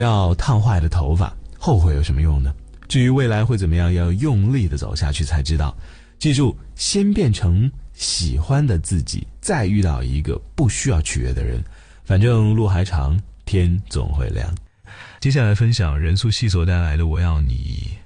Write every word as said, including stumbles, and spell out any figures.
要烫坏的头发，后悔有什么用呢？至于未来会怎么样，要用力的走下去才知道。记住，先变成喜欢的自己，再遇到一个不需要取悦的人，反正路还长，天总会亮。接下来分享任素汐所带来的《我要你》。